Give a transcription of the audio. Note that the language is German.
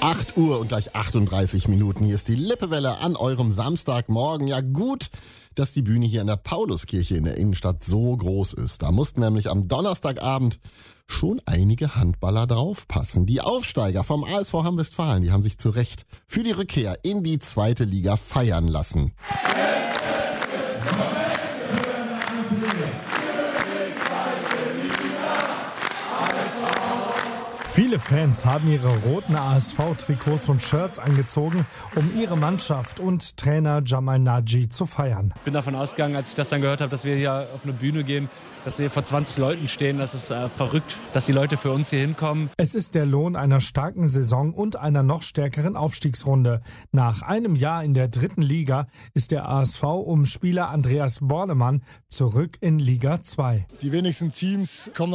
8 Uhr und gleich 38 Minuten. Hier ist die Lippewelle an eurem Samstagmorgen. Ja gut, dass die Bühne hier in der Pauluskirche in der Innenstadt so groß ist. Da mussten nämlich am Donnerstagabend schon einige Handballer draufpassen. Die Aufsteiger vom ASV Hamm-Westfalen, die haben sich zu Recht für die Rückkehr in die 2. Liga feiern lassen. Viele Fans haben ihre roten ASV-Trikots und Shirts angezogen, um ihre Mannschaft und Trainer Jamal Naji zu feiern. Ich bin davon ausgegangen, als ich das dann gehört habe, dass wir hier auf eine Bühne gehen, dass wir vor 20 Leuten stehen. Das ist verrückt, dass die Leute für uns hier hinkommen. Es ist der Lohn einer starken Saison und einer noch stärkeren Aufstiegsrunde. Nach einem Jahr in der 3. Liga ist der ASV um Spieler Andreas Bornemann zurück in Liga 2. Die wenigsten Teams kommen